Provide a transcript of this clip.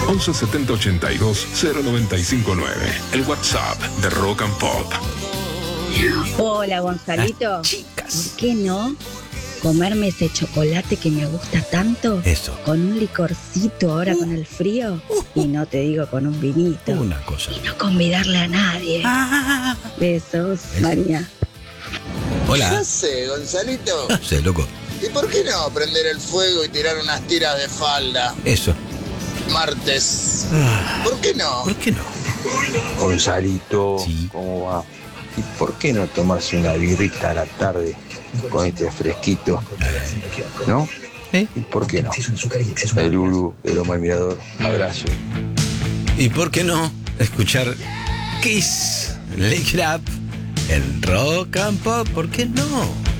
11 70 82 0959. El WhatsApp de Rock and Pop. Hola, Gonzalito. Chicas. ¿Por qué no comerme ese chocolate que me gusta tanto? Eso. Con un licorcito ahora con el frío. Y no te digo con un vinito. Una cosa. Y no convidarle a nadie. Besos, María. Hola. No sé, Gonzalito. No sé, loco. ¿Y por qué no prender el fuego y tirar unas tiras de falda? Eso. Martes. ¿Por qué no? ¿Por qué no? Gonzalito, Sí. ¿cómo va? ¿Y por qué no tomarse una birrita a la tarde con este fresquito? ¿No? ¿Eh? ¿Y por qué no? El Uru, el Omar Mirador, abrazo. ¿Y por qué no escuchar Kiss, Lick It Up en Rock and Pop? ¿Por qué no?